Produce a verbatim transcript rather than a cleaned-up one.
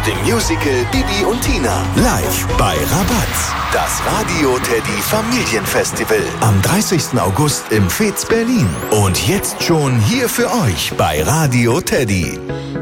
dem Musical Bibi und Tina. Live bei Rabatz. Das Radio Teddy Familienfestival. Am dreißigsten August im Fez Berlin. Und jetzt schon hier für euch bei Radio Teddy.